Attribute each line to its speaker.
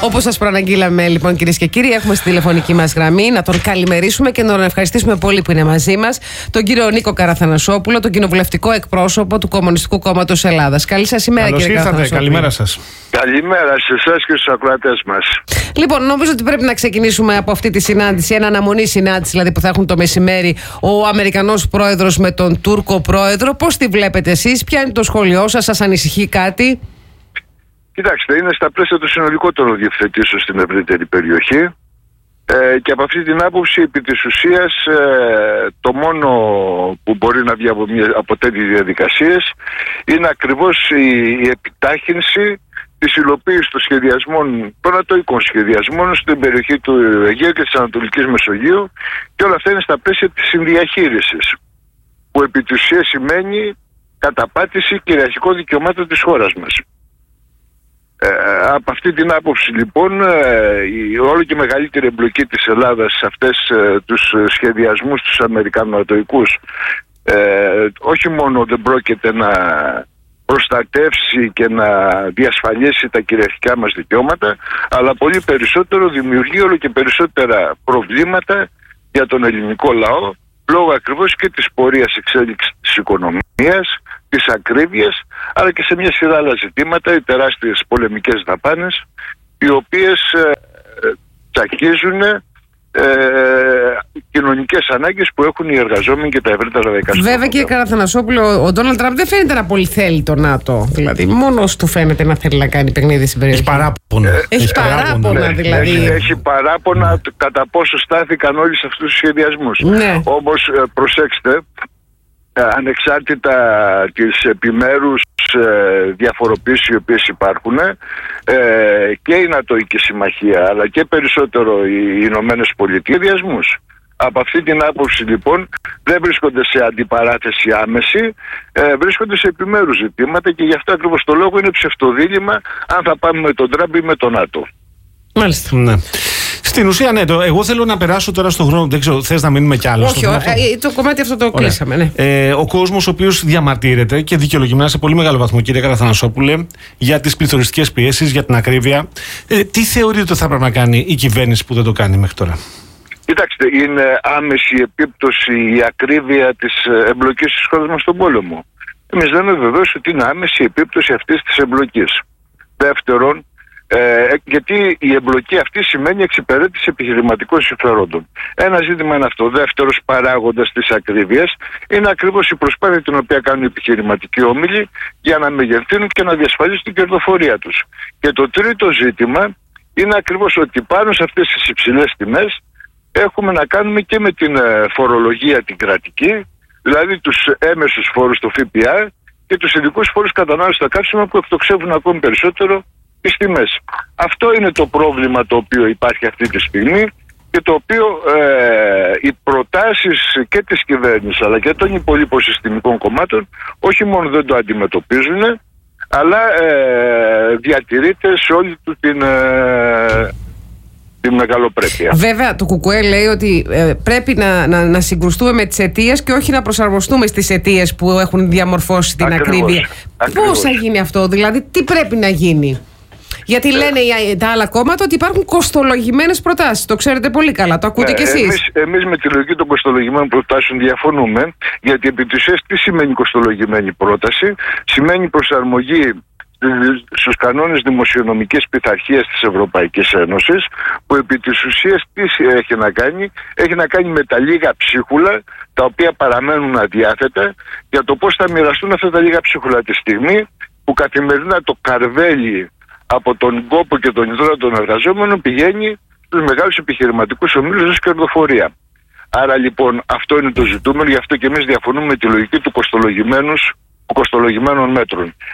Speaker 1: Όπως σας προαναγγείλαμε, λοιπόν, κυρίες και κύριοι, έχουμε στη τηλεφωνική μας γραμμή να τον καλημερίσουμε και να τον ευχαριστήσουμε πολύ που είναι μαζί μας, τον κύριο Νίκο Καραθανασόπουλο, τον κοινοβουλευτικό εκπρόσωπο του Κομμουνιστικού Κόμματος Ελλάδας. Καλή σας ημέρα, κύριε Καραθανασόπουλο.
Speaker 2: Καλημέρα σας.
Speaker 3: Καλημέρα σε εσάς και στους ακροατές μας.
Speaker 1: Λοιπόν, νομίζω ότι πρέπει να ξεκινήσουμε από αυτή τη συνάντηση, ένα αναμονή συνάντηση δηλαδή που θα έχουν το μεσημέρι ο Αμερικανός πρόεδρος με τον Τούρκο πρόεδρο. Πώς τη βλέπετε εσείς, ποια είναι το σχόλιο σας, σας ανησυχεί κάτι?
Speaker 3: Κοιτάξτε, είναι στα πλαίσια των συνολικότερων διευθετήσεων στην ευρύτερη περιοχή και από αυτή την άποψη, επί της ουσίας, το μόνο που μπορεί να βγει από τέτοιες διαδικασίες είναι ακριβώς η επιτάχυνση της υλοποίησης των σχεδιασμών, των ατοικών σχεδιασμών στην περιοχή του Αιγαίου και της Ανατολικής Μεσογείου, και όλα αυτά είναι στα πλαίσια της συνδιαχείρισης, που επί της ουσίας σημαίνει καταπάτηση κυριαρχικών δικαιωμάτων της χώρας μας. Από αυτή την άποψη, λοιπόν, η όλο και μεγαλύτερη εμπλοκή της Ελλάδας σε αυτές τους σχεδιασμούς τους αμερικανοατοικούς όχι μόνο δεν πρόκειται να προστατεύσει και να διασφαλίσει τα κυριαρχικά μας δικαιώματα, αλλά πολύ περισσότερο δημιουργεί όλο και περισσότερα προβλήματα για τον ελληνικό λαό, λόγω ακριβώς και της πορείας εξέλιξης της οικονομίας, της ακρίβειας, αλλά και σε μια σειρά άλλα ζητήματα, οι τεράστιες πολεμικές δαπάνες, οι οποίες τσακίζουν κοινωνικές ανάγκες που έχουν οι εργαζόμενοι και τα ευρύτερα δικαστήρια.
Speaker 1: Βέβαια, κύριε Καραθανασόπουλο, ο Ντόναλντ Τραμπ δεν φαίνεται να πολύ θέλει το ΝΑΤΟ. Δηλαδή, μόνος του φαίνεται να θέλει να κάνει παιχνίδι στην περιοχή.
Speaker 2: Έχει παράπονα.
Speaker 1: Έχει παράπονα, δηλαδή.
Speaker 3: Έχει παράπονα κατά πόσο στάθηκαν όλοι σε αυτούς τους σχεδιασμούς.
Speaker 1: Ναι.
Speaker 3: Όμως, προσέξτε, ανεξάρτητα τις επιμέρους διαφοροποίησεις οι οποίες υπάρχουν, και η Νατοϊκή Συμμαχία αλλά και περισσότερο οι Ηνωμένες Πολιτείες διασμούς. Από αυτή την άποψη, λοιπόν, δεν βρίσκονται σε αντιπαράθεση άμεση, βρίσκονται σε επιμέρους ζητήματα, και γι' αυτό ακριβώς το λόγο είναι ψευτοδίλημμα αν θα πάμε με τον Τραμπ ή με τον ΝΑΤΟ.
Speaker 1: Μάλιστα.
Speaker 2: Ναι. Στην ουσία, ναι, εγώ θέλω να περάσω τώρα στον χρόνο. Δεν ξέρω, θες να μείνουμε κι άλλο?
Speaker 1: Όχι, το κομμάτι αυτό το κλείσαμε. Ναι.
Speaker 2: Ο κόσμος ο οποίος διαμαρτύρεται και δικαιολογημένα σε πολύ μεγάλο βαθμό, κύριε Καραθανασόπουλε, για τις πληθωριστικές πιέσεις, για την ακρίβεια, τι θεωρείτε ότι θα πρέπει να κάνει η κυβέρνηση που δεν το κάνει μέχρι τώρα?
Speaker 3: Κοιτάξτε, είναι άμεση επίπτωση η ακρίβεια της εμπλοκής της χώρας μας στον πόλεμο. Εμείς λέμε βεβαίως ότι είναι άμεση επίπτωση αυτής της εμπλοκής. Δεύτερον, γιατί η εμπλοκή αυτή σημαίνει εξυπηρέτηση επιχειρηματικών συμφερόντων. Ένα ζήτημα είναι αυτό. Δεύτερος παράγοντας της ακρίβειας είναι ακριβώς η προσπάθεια την οποία κάνουν οι επιχειρηματικοί όμιλοι για να μεγεθύνουν και να διασφαλίσουν την κερδοφορία τους. Και το τρίτο ζήτημα είναι ακριβώς ότι πάνω σε αυτές τις υψηλές τιμές έχουμε να κάνουμε και με την φορολογία την κρατική, δηλαδή τους έμεσους φόρους, το ΦΠΑ, και τους ειδικούς φόρους κατανάλωσης στα καύσιμα, που εκτοξεύουν ακόμη περισσότερο τις τιμές. Αυτό είναι το πρόβλημα το οποίο υπάρχει αυτή τη στιγμή, και το οποίο οι προτάσεις και της κυβέρνησης αλλά και των υπολείπων συστημικών κομμάτων όχι μόνο δεν το αντιμετωπίζουν, αλλά διατηρείται σε όλη του την μεγαλοπρέπεια. Βέβαια,
Speaker 1: το ΚΚΕ λέει ότι πρέπει να συγκρουστούμε με τις αιτίες και όχι να προσαρμοστούμε στις αιτίες που έχουν διαμορφώσει την ακρίβεια. Πώς θα γίνει αυτό, δηλαδή τι πρέπει να γίνει? Γιατί λένε τα άλλα κόμματα ότι υπάρχουν κοστολογημένες προτάσεις. Το ξέρετε πολύ καλά, το ακούτε κι εσείς.
Speaker 3: Εμείς με τη λογική των κοστολογημένων προτάσεων διαφωνούμε, γιατί επί της ουσίας τι σημαίνει κοστολογημένη πρόταση? Σημαίνει προσαρμογή στους κανόνες δημοσιονομικής πειθαρχίας της Ευρωπαϊκής Ένωσης, που επί της ουσίας τι έχει να κάνει? Έχει να κάνει με τα λίγα ψίχουλα τα οποία παραμένουν αδιάθετα, για το πώς θα μοιραστούν αυτά τα λίγα ψίχουλα τη στιγμή που καθημερινά το καρβέλι από τον κόπο και τον υδρότα των εργαζόμενων πηγαίνει στους μεγάλους επιχειρηματικούς ομίλους ως κερδοφορία. Άρα, λοιπόν, αυτό είναι το ζητούμενο, γι' αυτό και εμείς διαφωνούμε με τη λογική του κοστολογημένων μέτρων.